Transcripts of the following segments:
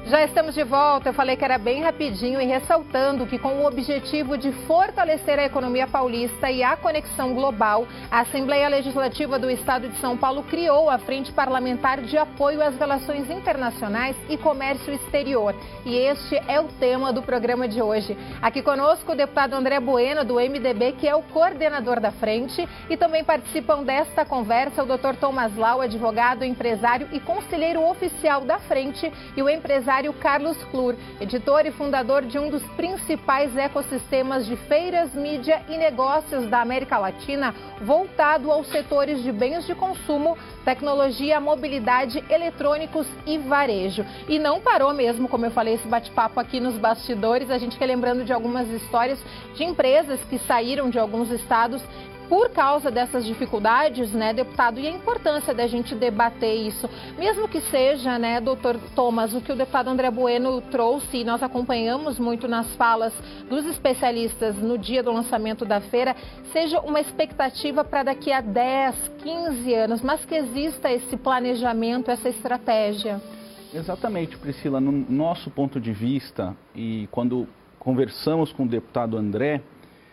Já estamos de volta. Eu falei que era bem rapidinho e ressaltando que, com o objetivo de fortalecer a economia paulista e a conexão global, a Assembleia Legislativa do Estado de São Paulo criou a Frente Parlamentar de Apoio às Relações Internacionais e Comércio Exterior. E este é o tema do programa de hoje. Aqui conosco o deputado André Bueno, do MDB, que é o coordenador da frente, e também participam desta conversa o Dr. Thomas Lau, advogado, empresário e conselheiro oficial da frente, e o empresário Carlos Klur, editor e fundador de um dos principais ecossistemas de feiras, mídia e negócios da América Latina, voltado aos setores de bens de consumo, tecnologia, mobilidade, eletrônicos e varejo. E não parou mesmo, como eu falei, esse bate-papo aqui nos bastidores, a gente relembrando de algumas histórias de empresas que saíram de alguns estados por causa dessas dificuldades, né, deputado? E a importância da gente debater isso, mesmo que seja, né, doutor Thomas, o que o deputado André Bueno trouxe, e nós acompanhamos muito nas falas dos especialistas no dia do lançamento da feira, seja uma expectativa para daqui a 10, 15 anos, mas que exista esse planejamento, essa estratégia. Exatamente, Priscila. No nosso ponto de vista, e quando conversamos com o deputado André,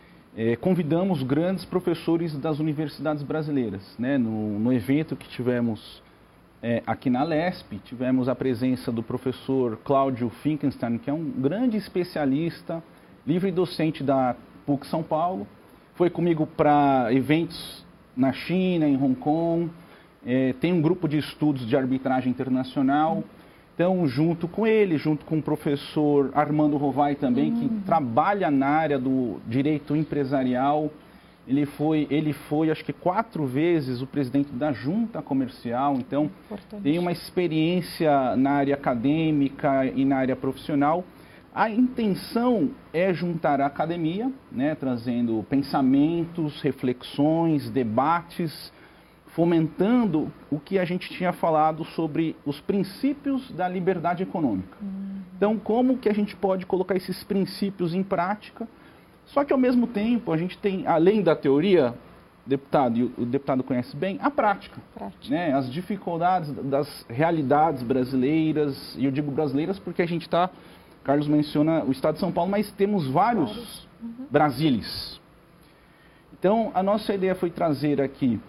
convidamos grandes professores das universidades brasileiras, né? No evento que tivemos aqui na Lesp, tivemos a presença do professor Cláudio Finkenstein, que é um grande especialista, livre docente da PUC São Paulo. Foi comigo para eventos na China, em Hong Kong, tem um grupo de estudos de arbitragem internacional. Então, junto com ele, junto com o professor Armando Rovai também, que trabalha na área do direito empresarial, ele foi acho que 4 vezes o presidente da Junta Comercial, então tem uma experiência na área acadêmica e na área profissional. A intenção é juntar a academia, né, trazendo pensamentos, reflexões, debates, fomentando o que a gente tinha falado sobre os princípios da liberdade econômica. Então, como que a gente pode colocar esses princípios em prática? Só que, ao mesmo tempo, a gente tem, além da teoria, deputado, e o deputado conhece bem, a prática. Né? As dificuldades das realidades brasileiras, e eu digo brasileiras porque a gente está, Carlos menciona o estado de São Paulo, mas temos vários Brasílias. Então, a nossa ideia foi trazer aqui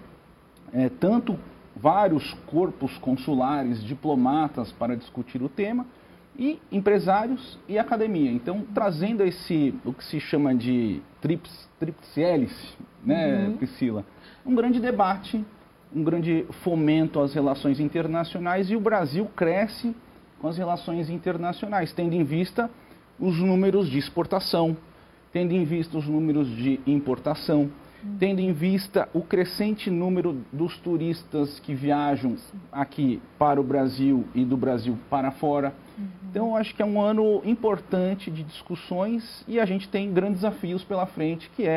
tanto vários corpos consulares, diplomatas para discutir o tema, e empresários e academia. Então, trazendo o que se chama de tríplice hélice, né, Priscila? Um grande debate, um grande fomento às relações internacionais, e o Brasil cresce com as relações internacionais, tendo em vista os números de exportação, tendo em vista os números de importação, tendo em vista o crescente número dos turistas que viajam aqui para o Brasil e do Brasil para fora. Então, eu acho que é um ano importante de discussões, e a gente tem grandes desafios pela frente, que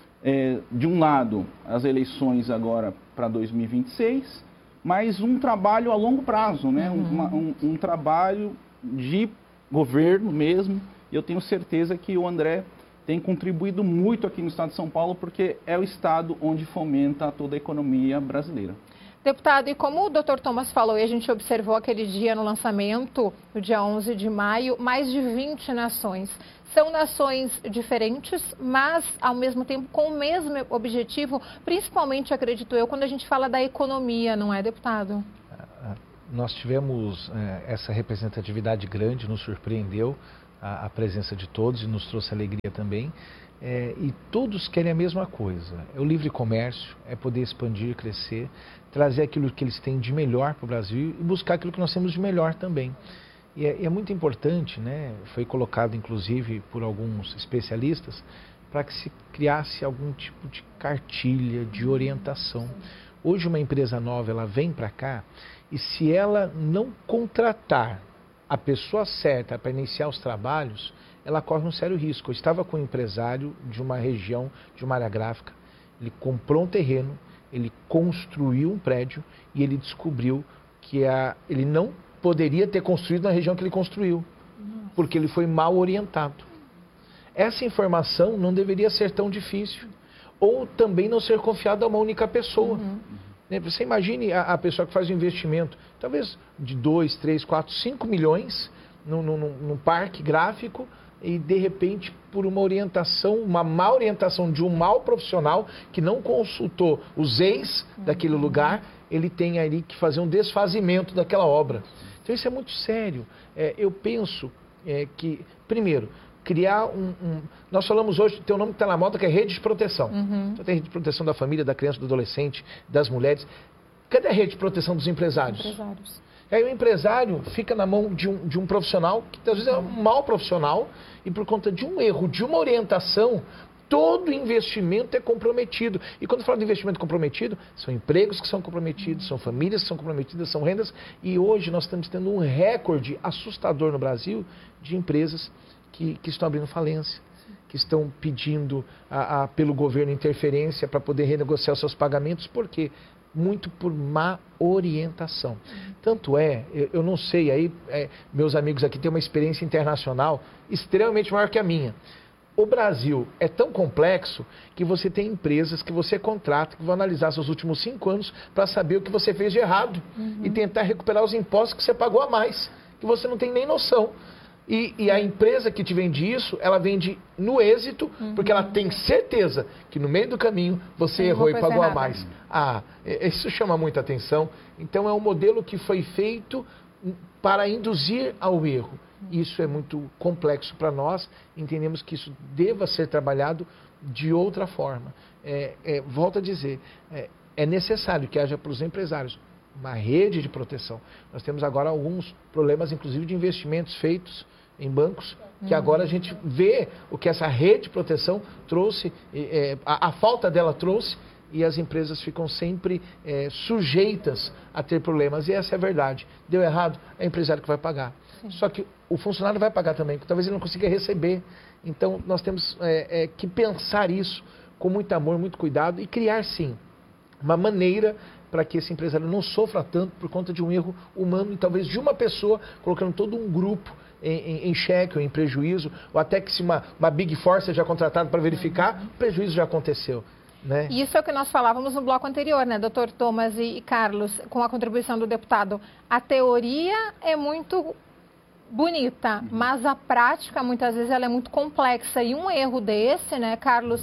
de um lado, as eleições agora para 2026, mas um trabalho a longo prazo, né? Um trabalho de governo mesmo, e eu tenho certeza que o André tem contribuído muito aqui no estado de São Paulo, porque é o estado onde fomenta toda a economia brasileira. Deputado, e como o Dr. Thomas falou, e a gente observou aquele dia no lançamento, no dia 11 de maio, mais de 20 nações. São nações diferentes, mas, ao mesmo tempo, com o mesmo objetivo, principalmente, acredito eu, quando a gente fala da economia, não é, deputado? Nós tivemos essa representatividade grande, nos surpreendeu a presença de todos e nos trouxe alegria também. E todos querem a mesma coisa, é o livre comércio, é poder expandir, crescer, trazer aquilo que eles têm de melhor para o Brasil e buscar aquilo que nós temos de melhor também. E é muito importante, né? Foi colocado inclusive por alguns especialistas, para que se criasse algum tipo de cartilha, de orientação. Hoje uma empresa nova, ela vem para cá, e se ela não contratar a pessoa certa para iniciar os trabalhos, ela corre um sério risco. Eu estava com um empresário de uma região, de uma área gráfica, ele comprou um terreno, ele construiu um prédio e ele descobriu que ele não poderia ter construído na região que ele construiu, porque ele foi mal orientado. Essa informação não deveria ser tão difícil, ou também não ser confiada a uma única pessoa. Você imagine a pessoa que faz um investimento, talvez de 2, 3, 4, 5 milhões, num parque gráfico e, de repente, por uma orientação, uma má orientação de um mau profissional que não consultou os ex daquele lugar, ele tem ali que fazer um desfazimento daquela obra. Então, isso é muito sério. Eu penso que, primeiro, criar nós falamos hoje, tem um nome que está na moda, que é rede de proteção. Então, tem rede de proteção da família, da criança, do adolescente, das mulheres. Cadê a rede de proteção dos empresários? Aí o empresário fica na mão de um profissional, que às vezes é um mau profissional, e por conta de um erro, de uma orientação, todo investimento é comprometido. E quando eu falo de investimento comprometido, são empregos que são comprometidos, são famílias que são comprometidas, são rendas. E hoje nós estamos tendo um recorde assustador no Brasil de empresas que estão abrindo falência, que estão pedindo pelo governo interferência para poder renegociar os seus pagamentos. Por quê? Muito por má orientação. Tanto eu não sei, aí meus amigos aqui têm uma experiência internacional extremamente maior que a minha. O Brasil é tão complexo que você tem empresas que você contrata, que vão analisar seus últimos 5 anos para saber o que você fez de errado e tentar recuperar os impostos que você pagou a mais, que você não tem nem noção. E a empresa que te vende isso, ela vende no êxito, porque ela tem certeza que no meio do caminho você errou e pagou a mais. Isso chama muita atenção. Então é um modelo que foi feito para induzir ao erro. Isso é muito complexo para nós, entendemos que isso deva ser trabalhado de outra forma. Volto a dizer, é necessário que haja para os empresários uma rede de proteção. Nós temos agora alguns problemas, inclusive, de investimentos feitos em bancos, que agora a gente vê o que essa rede de proteção trouxe, a falta dela trouxe, e as empresas ficam sempre sujeitas a ter problemas. E essa é a verdade. Deu errado, é o empresário que vai pagar. Sim. Só que o funcionário vai pagar também, porque talvez ele não consiga receber. Então, nós temos que pensar isso com muito amor, muito cuidado e criar, sim, uma maneira para que esse empresário não sofra tanto por conta de um erro humano e talvez de uma pessoa colocando todo um grupo em xeque ou em prejuízo, ou até que se uma Big Four seja contratada para verificar, o prejuízo já aconteceu. Né? Isso é o que nós falávamos no bloco anterior, né, doutor Thomas e Carlos, com a contribuição do deputado. A teoria é muito bonita, mas a prática, muitas vezes, ela é muito complexa. E um erro desse, né, Carlos,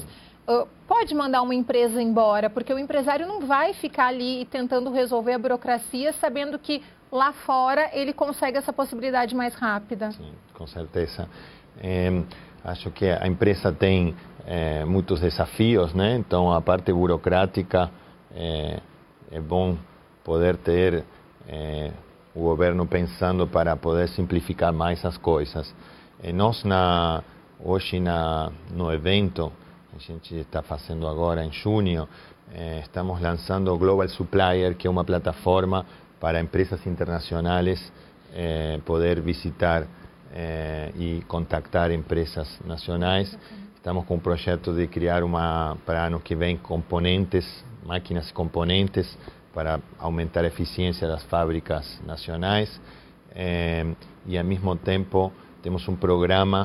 pode mandar uma empresa embora, porque o empresário não vai ficar ali tentando resolver a burocracia, sabendo que lá fora ele consegue essa possibilidade mais rápida. Sim, com certeza. Acho que a empresa tem muitos desafios, né? Então, a parte burocrática é bom poder ter o governo pensando para poder simplificar mais as coisas. Nós, hoje no evento, a gente está fazendo agora em junho, estamos lançando o Global Supplier, que é uma plataforma para empresas internacionais poder visitar e contactar empresas nacionais. Estamos com um projeto de criar para ano que vem, máquinas e componentes para aumentar a eficiência das fábricas nacionais. E, ao mesmo tempo, temos um programa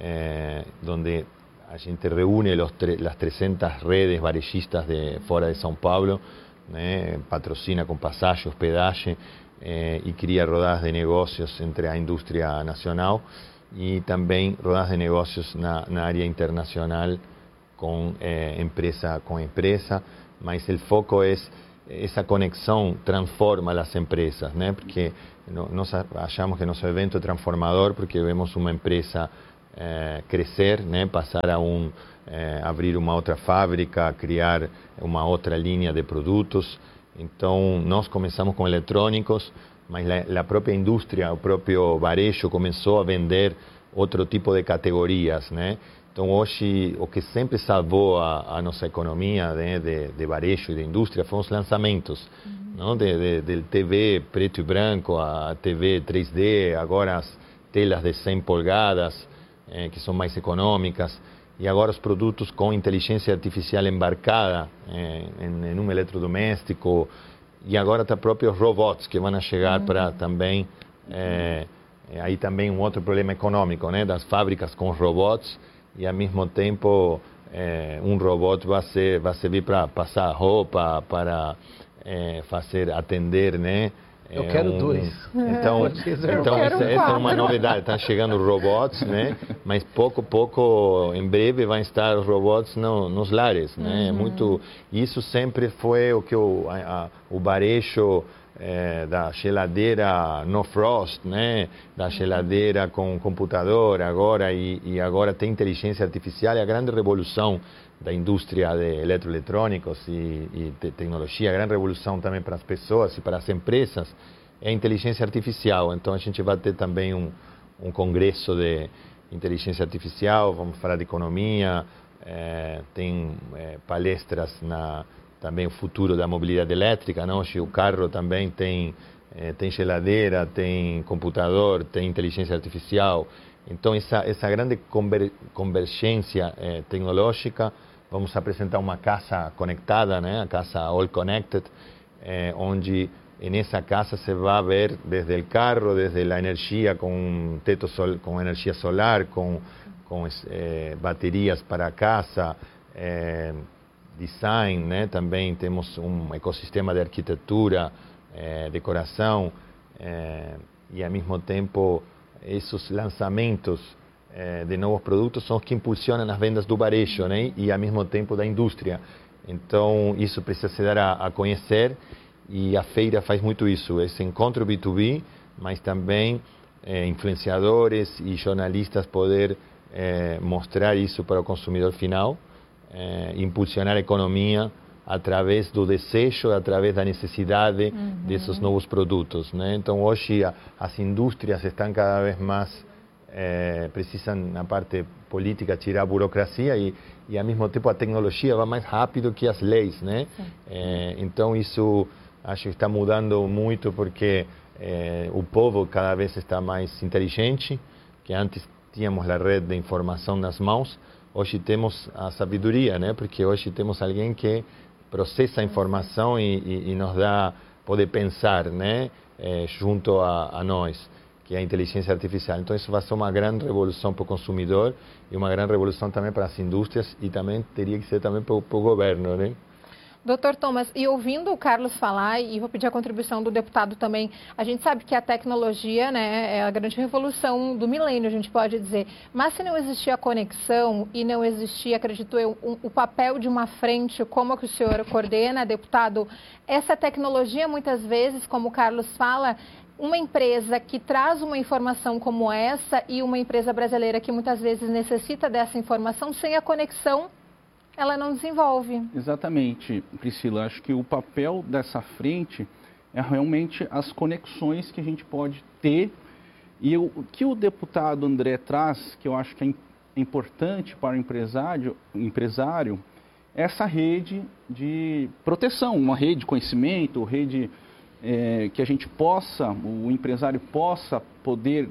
onde a gente reúne las 300 redes varejistas de fora de São Paulo, né? Patrocina com passagem, hospedagem, e cria rodadas de negócios entre a indústria nacional e também rodadas de negócios na área internacional com empresa com empresa, mas o foco é essa conexão transforma as empresas, né? Porque nós achamos que nosso evento é transformador porque vemos uma empresa crescer, né? Passar a abrir uma outra fábrica, criar uma outra linha de produtos. Então, nós começamos com eletrônicos, mas a própria indústria, o próprio varejo começou a vender outro tipo de categorias, né? Então, hoje, o que sempre salvou a nossa economia, né, de varejo e de indústria foram os lançamentos, não? De TV preto e branco a TV 3D, agora as telas de 100 polegadas, que são mais econômicas, e agora os produtos com inteligência artificial embarcada em um eletrodoméstico, e agora tá próprios robots que vão chegar para também, aí também um outro problema econômico, né, das fábricas com robots, e ao mesmo tempo um robot vai servir para passar roupa, para atender, né, Eu quero 2. Então essa é uma novidade. Está chegando robots, né? Mas pouco, em breve, vão estar os robots nos lares, né? Isso sempre foi o que o varejo da geladeira no frost, né? Da geladeira com computador agora e agora tem inteligência artificial, é a grande revolução da indústria de eletroeletrônicos e de tecnologia, a grande revolução também para as pessoas e para as empresas é a inteligência artificial. Então a gente vai ter também um congresso de inteligência artificial, vamos falar de economia, tem palestras também o futuro da mobilidade elétrica, não? Hoje o carro também tem geladeira, tem computador, tem inteligência artificial. Então essa grande convergência tecnológica, vamos apresentar uma casa conectada, né? A casa All Connected, onde nessa casa se vai ver desde o carro, desde a energia com teto com energia solar, com baterias para a casa, design, né? Também temos um ecossistema de arquitetura, decoração e ao mesmo tempo esses lançamentos de novos produtos são os que impulsionam as vendas do varejo, né? E ao mesmo tempo da indústria. Então isso precisa se dar a conhecer e a feira faz muito isso, esse encontro B2B, mas também influenciadores e jornalistas poder mostrar isso para o consumidor final, impulsionar a economia através do desejo, através da necessidade desses novos produtos, né? Então hoje as indústrias estão cada vez mais precisam na parte política tirar a burocracia e ao mesmo tempo a tecnologia vai mais rápido que as leis, né? Então isso acho que está mudando muito porque o povo cada vez está mais inteligente, que antes tínhamos a rede de informação nas mãos, hoje temos a sabedoria, né? Porque hoje temos alguém que processa a informação e nos dá poder pensar, né? Junto a nós, que é a inteligência artificial. Então isso vai ser uma grande revolução para o consumidor e uma grande revolução também para as indústrias e também teria que ser também para o governo, né? Doutor Thomas, e ouvindo o Carlos falar, e vou pedir a contribuição do deputado também, a gente sabe que a tecnologia, né, é a grande revolução do milênio, a gente pode dizer, mas se não existia a conexão e não existia, acredito eu, o papel de uma frente, como a que o senhor coordena, deputado, essa tecnologia muitas vezes, como o Carlos fala, uma empresa que traz uma informação como essa e uma empresa brasileira que muitas vezes necessita dessa informação, sem a conexão, ela não desenvolve. Exatamente, Priscila. Acho que o papel dessa frente é realmente as conexões que a gente pode ter. E o que o deputado André traz, que eu acho que é importante para o empresário, é essa rede de proteção, uma rede de conhecimento, rede que a gente possa, o empresário possa poder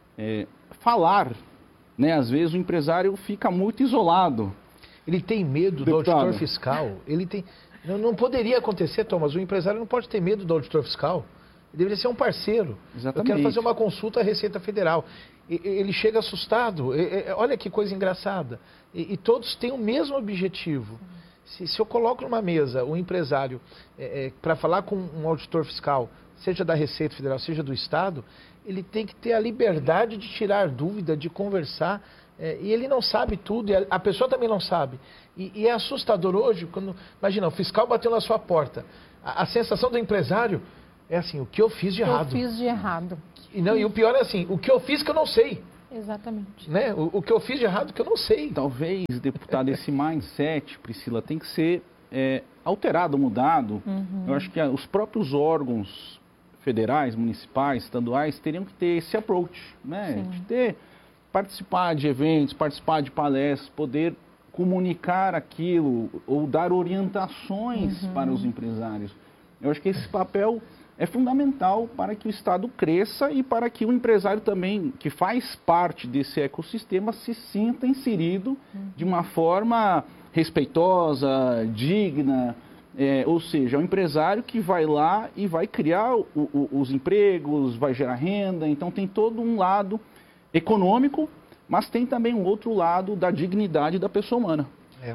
falar, né? Às vezes o empresário fica muito isolado. Ele tem medo do auditor fiscal. Ele tem... Não poderia acontecer, Thomas. O empresário não pode ter medo do auditor fiscal. Ele deveria ser um parceiro. Exatamente. Eu quero fazer uma consulta à Receita Federal. Ele chega assustado. Olha que coisa engraçada. E todos têm o mesmo objetivo. Se eu coloco numa mesa o empresário para falar com um auditor fiscal, seja da Receita Federal, seja do Estado, ele tem que ter a liberdade de tirar dúvida, de conversar. E ele não sabe tudo, e a pessoa também não sabe. E é assustador hoje, quando, imagina, o fiscal bateu na sua porta. A sensação do empresário é assim, o que eu fiz de errado. Eu fiz de errado. E o pior é assim, o que eu fiz que eu não sei. Exatamente. Né? O que eu fiz de errado que eu não sei. Talvez, deputado, esse mindset, Priscila, tem que ser alterado, mudado. Eu acho que os próprios órgãos federais, municipais, estaduais, teriam que ter esse approach, né? De participar de eventos, participar de palestras, poder comunicar aquilo ou dar orientações para os empresários. Eu acho que esse papel é fundamental para que o Estado cresça e para que o empresário também, que faz parte desse ecossistema, se sinta inserido de uma forma respeitosa, digna, ou seja, é um empresário que vai lá e vai criar os empregos, vai gerar renda, então tem todo um lado econômico, mas tem também um outro lado da dignidade da pessoa humana.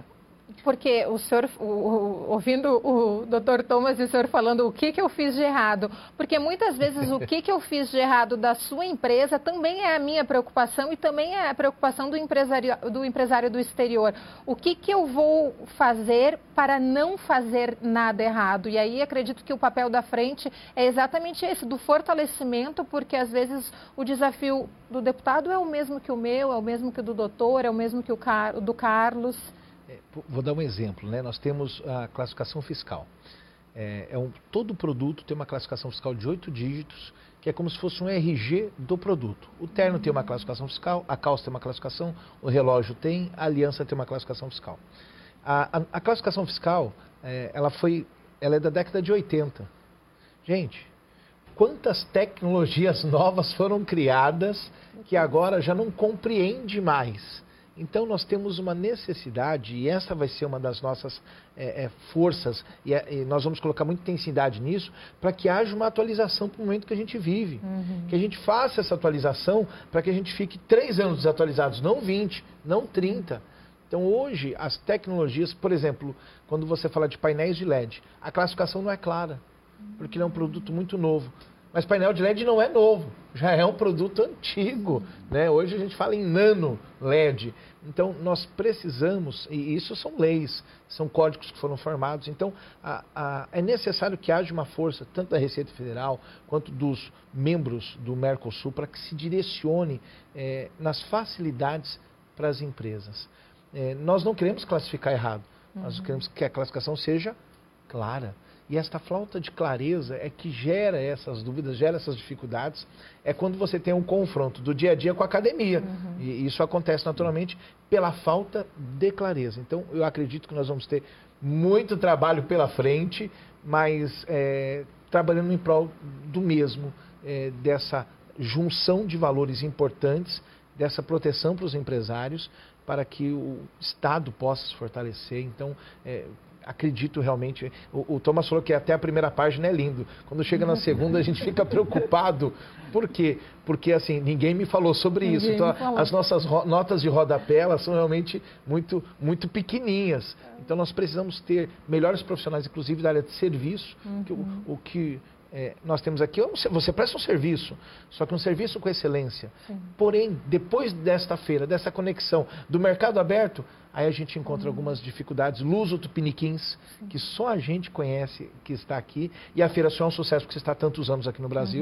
Porque o senhor, ouvindo o Dr. Thomas e o senhor falando o que eu fiz de errado, porque muitas vezes o que eu fiz de errado da sua empresa também é a minha preocupação e também é a preocupação do empresário do exterior. O que eu vou fazer para não fazer nada errado? E aí acredito que o papel da frente é exatamente esse, do fortalecimento, porque às vezes o desafio do deputado é o mesmo que o meu, é o mesmo que o do doutor, é o mesmo que o do Carlos. Vou dar um exemplo, né? Nós temos a classificação fiscal. Todo produto tem uma classificação fiscal de 8 dígitos, que é como se fosse um RG do produto. O terno tem uma classificação fiscal, a calça tem uma classificação, o relógio tem, a aliança tem uma classificação fiscal. A classificação fiscal, ela é da década de 80. Gente, quantas tecnologias novas foram criadas que agora já não compreende mais? Então, nós temos uma necessidade, e essa vai ser uma das nossas forças, e nós vamos colocar muita intensidade nisso, para que haja uma atualização para o momento que a gente vive. Que a gente faça essa atualização para que a gente fique 3 anos desatualizados, não 20, não 30. Então, hoje, as tecnologias, por exemplo, quando você fala de painéis de LED, a classificação não é clara, porque ele é um produto muito novo. Mas painel de LED não é novo, já é um produto antigo, né? Hoje a gente fala em nano LED. Então, nós precisamos, e isso são leis, são códigos que foram formados. Então, é necessário que haja uma força, tanto da Receita Federal, quanto dos membros do Mercosul, para que se direcione nas facilidades para as empresas. Nós não queremos classificar errado, nós queremos que a classificação seja clara. E esta falta de clareza é que gera essas dúvidas, gera essas dificuldades. É quando você tem um confronto do dia a dia com a academia. E isso acontece naturalmente pela falta de clareza. Então, eu acredito que nós vamos ter muito trabalho pela frente, mas trabalhando em prol do mesmo, dessa junção de valores importantes, dessa proteção para os empresários, para que o Estado possa se fortalecer. Então, acredito realmente, o Thomas falou que até a primeira página é lindo. Quando chega na segunda, a gente fica preocupado. Por quê? Porque, assim, ninguém me falou sobre isso. Então, as nossas notas de rodapé, elas são realmente muito, muito pequeninhas. Então, nós precisamos ter melhores profissionais, inclusive da área de serviço, que nós temos aqui, você presta um serviço, só que um serviço com excelência. Porém, depois desta feira, dessa conexão do mercado aberto, aí a gente encontra algumas dificuldades. Luso Tupiniquins, que só a gente conhece que está aqui, e a feira só é um sucesso porque está há tantos anos aqui no Brasil.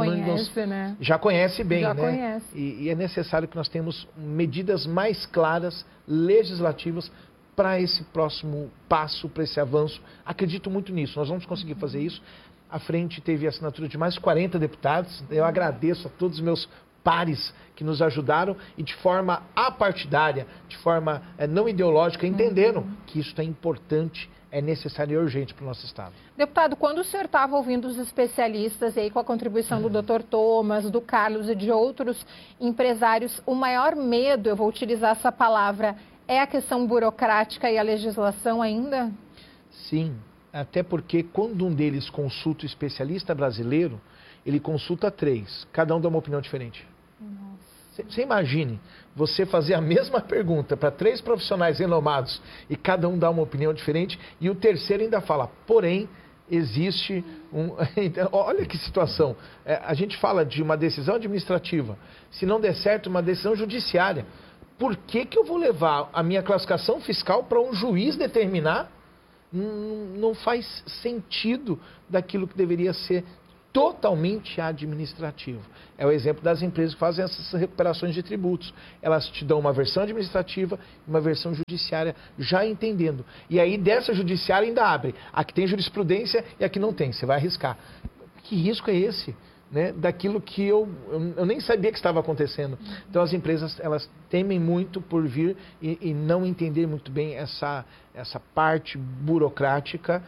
Já conhece bem, já né? Conhece. E é necessário que nós tenhamos medidas mais claras, legislativas, para esse próximo passo, para esse avanço. Acredito muito nisso, nós vamos conseguir fazer isso. A frente teve a assinatura de mais 40 deputados. Eu agradeço a todos os meus pares que nos ajudaram e de forma apartidária, de forma não ideológica, entenderam que isso é importante, é necessário e urgente para o nosso Estado. Deputado, quando o senhor estava ouvindo os especialistas e aí com a contribuição do Dr. Thomas, do Carlos e de outros empresários, o maior medo, eu vou utilizar essa palavra, é a questão burocrática e a legislação ainda? Sim. Até porque quando um deles consulta o especialista brasileiro, ele consulta 3, cada um dá uma opinião diferente. Você imagine você fazer a mesma pergunta para 3 profissionais renomados e cada um dá uma opinião diferente e o terceiro ainda fala, porém, existe um... Olha que situação. A gente fala de uma decisão administrativa, se não der certo, uma decisão judiciária. Por que eu vou levar a minha classificação fiscal para um juiz determinar? Não faz sentido daquilo que deveria ser totalmente administrativo. É o exemplo das empresas que fazem essas recuperações de tributos. Elas te dão uma versão administrativa e uma versão judiciária, já entendendo. E aí dessa judiciária ainda abre. A que tem jurisprudência e a que não tem. Você vai arriscar. Que risco é esse? Né, daquilo que eu nem sabia que estava acontecendo. Então as empresas elas temem muito por vir e não entender muito bem essa parte burocrática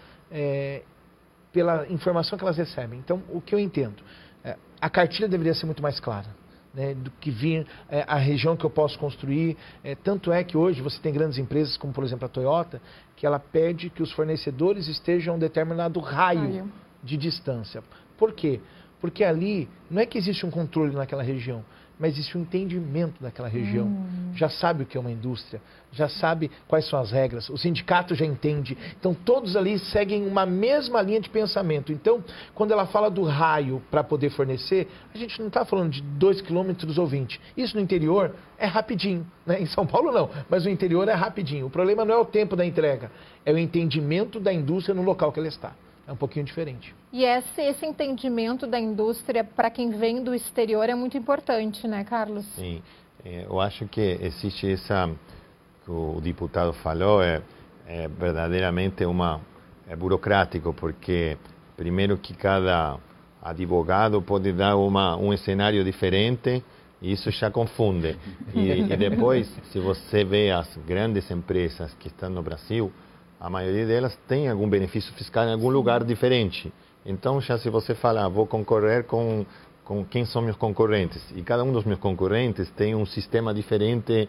pela informação que elas recebem. Então o que eu entendo, a cartilha deveria ser muito mais clara, né, do que vir a região que eu posso construir. Tanto é que hoje você tem grandes empresas como por exemplo a Toyota, que ela pede que os fornecedores estejam a um determinado raio de distância. Por quê? Porque ali não é que existe um controle naquela região, mas existe um entendimento daquela região. Já sabe o que é uma indústria, já sabe quais são as regras, o sindicato já entende. Então, todos ali seguem uma mesma linha de pensamento. Então, quando ela fala do raio para poder fornecer, a gente não está falando de 2 quilômetros ou 20. Isso no interior é rapidinho, né? Em São Paulo não, mas no interior é rapidinho. O problema não é o tempo da entrega, é o entendimento da indústria no local que ela está. É um pouquinho diferente. E esse entendimento da indústria para quem vem do exterior é muito importante, né, Carlos? Sim, eu acho que existe essa, que o deputado falou, é verdadeiramente é burocrático, porque primeiro que cada advogado pode dar um cenário diferente, e isso já confunde. E depois, se você vê as grandes empresas que estão no Brasil, a maioria delas tem algum benefício fiscal em algum lugar diferente. Então, já se você falar, vou concorrer com quem são meus concorrentes, e cada um dos meus concorrentes tem um sistema diferente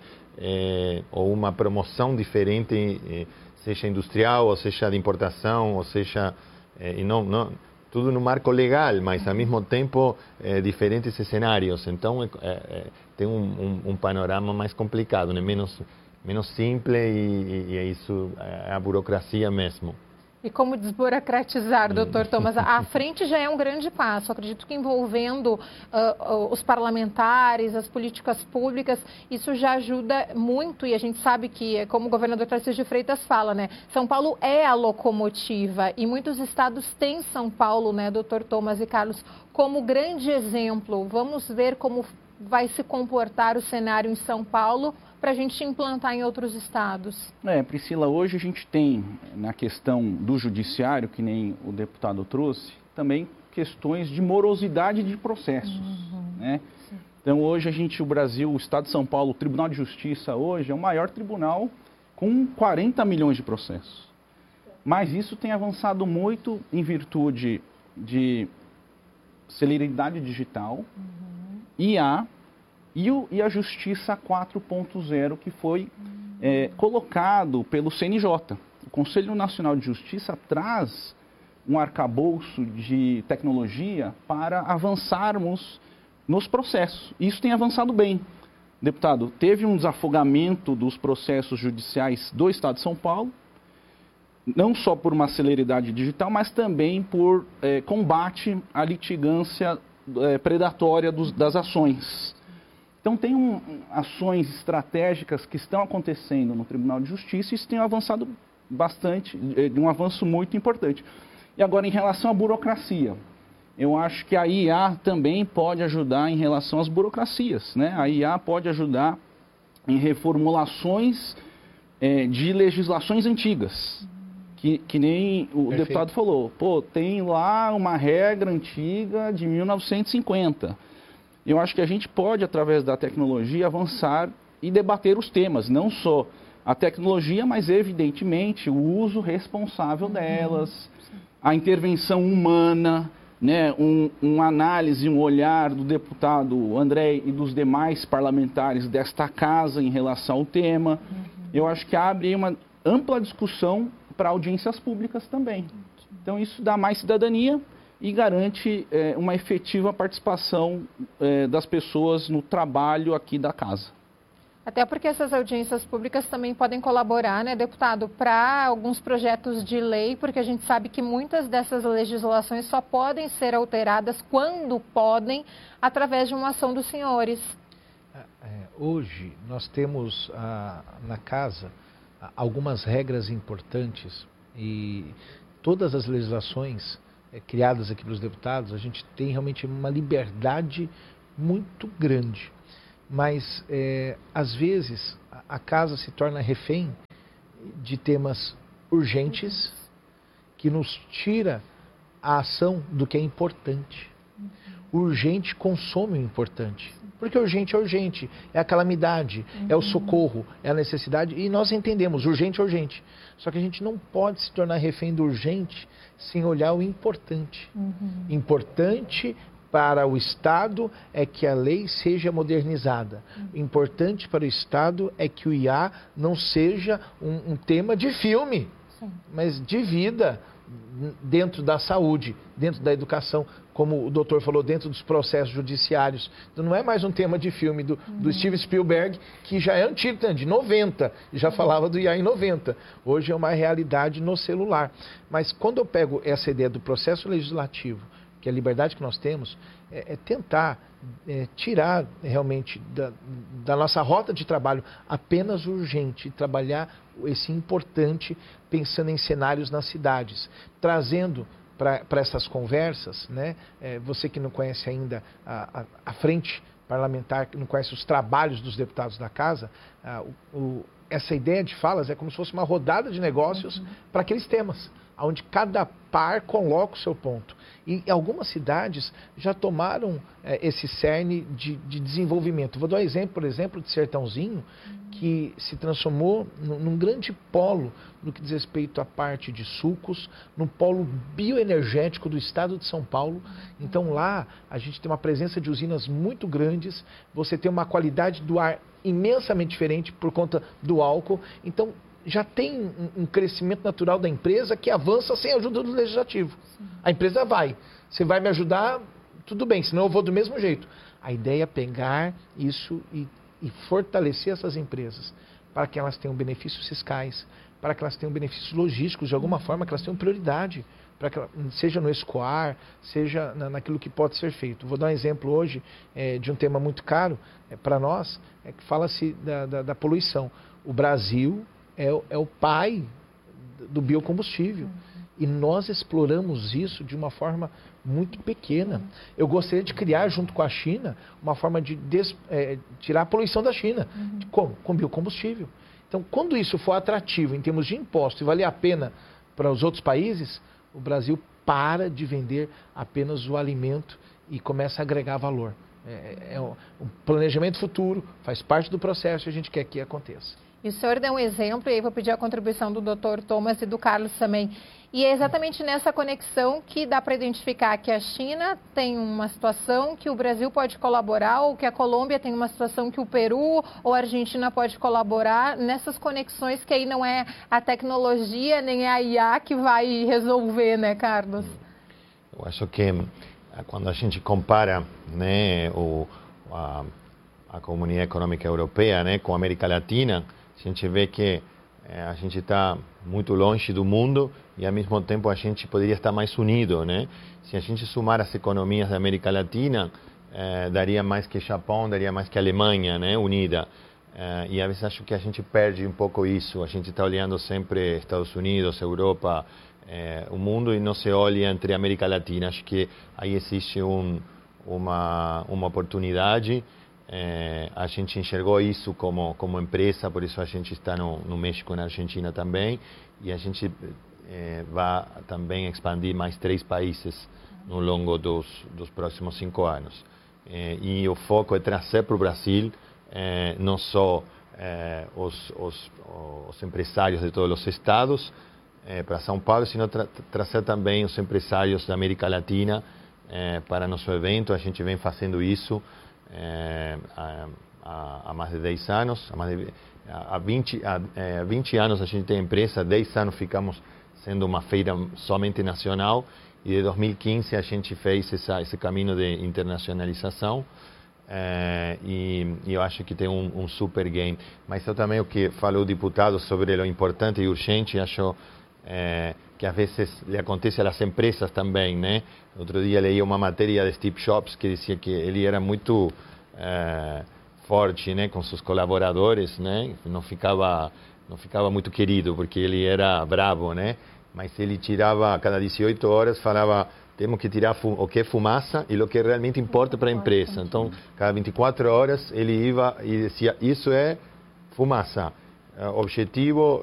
ou uma promoção diferente, seja industrial, ou seja de importação, ou seja... e não, tudo no marco legal, mas ao mesmo tempo diferentes cenários. Então, tem um panorama mais complicado, né? Menos simples e é isso, é a burocracia mesmo. E como desburocratizar, doutor Thomas? A frente já é um grande passo. Acredito que envolvendo os parlamentares, as políticas públicas, isso já ajuda muito. E a gente sabe que, como o governador Tarcísio de Freitas fala, né? São Paulo é a locomotiva e muitos estados têm São Paulo, né, doutor Thomas e Carlos, como grande exemplo. Vamos ver como vai se comportar o cenário em São Paulo para a gente implantar em outros estados. Priscila, hoje a gente tem, na questão do judiciário, que nem o deputado trouxe, também questões de morosidade de processos. Né? Então, hoje o Brasil, o Estado de São Paulo, o Tribunal de Justiça hoje é o maior tribunal com 40 milhões de processos. Mas isso tem avançado muito em virtude de celeridade digital, IA, e a Justiça 4.0, que foi colocado pelo CNJ. O Conselho Nacional de Justiça traz um arcabouço de tecnologia para avançarmos nos processos. Isso tem avançado bem. Deputado, teve um desafogamento dos processos judiciais do Estado de São Paulo, não só por uma celeridade digital, mas também por combate à litigância predatória das ações. Então, tem ações estratégicas que estão acontecendo no Tribunal de Justiça e isso tem avançado bastante, de um avanço muito importante. E agora, em relação à burocracia, eu acho que a IA também pode ajudar em relação às burocracias, né? A IA pode ajudar em reformulações de legislações antigas, que nem o Perfeito. Deputado falou. Tem lá uma regra antiga de 1950. Eu acho que a gente pode, através da tecnologia, avançar e debater os temas, não só a tecnologia, mas, evidentemente, o uso responsável delas, a intervenção humana, né, uma análise, um olhar do deputado André e dos demais parlamentares desta casa em relação ao tema. Eu acho que abre uma ampla discussão para audiências públicas também. Então, isso dá mais cidadania e garante uma efetiva participação das pessoas no trabalho aqui da casa. Até porque essas audiências públicas também podem colaborar, né, deputado, para alguns projetos de lei, porque a gente sabe que muitas dessas legislações só podem ser alteradas quando podem, através de uma ação dos senhores. Hoje nós temos na casa algumas regras importantes e todas as legislações criadas aqui pelos deputados, a gente tem realmente uma liberdade muito grande. Mas, às vezes, a casa se torna refém de temas urgentes que nos tira a ação do que é importante. O urgente consome o importante. Porque urgente é urgente, é a calamidade, é o socorro, é a necessidade. E nós entendemos, urgente é urgente. Só que a gente não pode se tornar refém do urgente sem olhar o importante. Importante para o Estado é que a lei seja modernizada. Importante para o Estado é que o IA não seja um tema de filme, mas de vida, dentro da saúde, dentro da educação. como o doutor falou, dentro dos processos judiciários. Então, não é mais um tema de filme do Steven Spielberg, que já é antigo, de 90, já falava do IA em 90. Hoje é uma realidade no celular. Mas quando eu pego essa ideia do processo legislativo, que é a liberdade que nós temos, é tentar tirar realmente da nossa rota de trabalho apenas o urgente, e trabalhar esse importante pensando em cenários nas cidades, trazendo para essas conversas, né? Você que não conhece ainda a frente parlamentar, que não conhece os trabalhos dos deputados da casa, essa ideia de falas é como se fosse uma rodada de negócios para aqueles temas, onde cada par coloca o seu ponto. E algumas cidades já tomaram esse cerne de desenvolvimento. Vou dar um exemplo, por exemplo, de Sertãozinho, que se transformou num grande polo no que diz respeito à parte de sucos, num polo bioenergético do estado de São Paulo. Então lá a gente tem uma presença de usinas muito grandes, você tem uma qualidade do ar imensamente diferente por conta do álcool. Então já tem um crescimento natural da empresa que avança sem a ajuda do legislativo. Sim. A empresa vai. Você vai me ajudar, tudo bem, senão eu vou do mesmo jeito. A ideia é pegar isso e fortalecer essas empresas para que elas tenham benefícios fiscais, para que elas tenham benefícios logísticos, de alguma forma, que elas tenham prioridade, para que seja no escoar, seja naquilo que pode ser feito. Vou dar um exemplo hoje de um tema muito caro para nós, que fala-se da poluição. O Brasil é o pai do biocombustível. E nós exploramos isso de uma forma muito pequena. Eu gostaria de criar, junto com a China, uma forma de tirar a poluição da China. Como? Com biocombustível. Então, quando isso for atrativo em termos de imposto e valer a pena para os outros países, o Brasil para de vender apenas o alimento e começa a agregar valor. Um planejamento futuro, faz parte do processo e a gente quer que aconteça. E o senhor deu um exemplo, e aí vou pedir a contribuição do Dr. Thomas e do Carlos também. E é exatamente nessa conexão que dá para identificar que a China tem uma situação que o Brasil pode colaborar, ou que a Colômbia tem uma situação que o Peru ou a Argentina pode colaborar, nessas conexões que aí não é a tecnologia nem a IA que vai resolver, né, Carlos? Eu acho que quando a gente compara, né, a Comunidade Econômica Europeia, né, com a América Latina, a gente vê que a gente está muito longe do mundo e, ao mesmo tempo, a gente poderia estar mais unido, né? Se a gente somar as economias da América Latina, daria mais que Japão, daria mais que Alemanha, né, unida. E, às vezes, acho que a gente perde um pouco isso. A gente está olhando sempre Estados Unidos, Europa, o mundo, e não se olha entre a América Latina. Acho que aí existe uma oportunidade. A gente enxergou isso como empresa, por isso a gente está no México e na Argentina também, e a gente vai também expandir mais 3 países no longo dos próximos 5 anos. E o foco é trazer para o Brasil não só os empresários de todos os estados para São Paulo, sino trazer também os empresários da América Latina para nosso evento. A gente vem fazendo isso há mais de 10 anos, há 20 anos a gente tem empresa, 10 anos ficamos sendo uma feira somente nacional, e de 2015 a gente fez esse caminho de internacionalização, e eu acho que tem um super gain. Mas eu também, o que falou o deputado sobre o importante e urgente, acho que às vezes lhe acontece às empresas também, né? Outro dia leí uma matéria de Steve Jobs que dizia que ele era muito forte, né, com seus colaboradores, né? Não ficava muito querido porque ele era bravo, né? Mas ele tirava a cada 18 horas, falava: temos que tirar o que é fumaça e o que realmente importa para a empresa. Então, cada 24 horas ele ia e dizia: isso é fumaça. Objetivo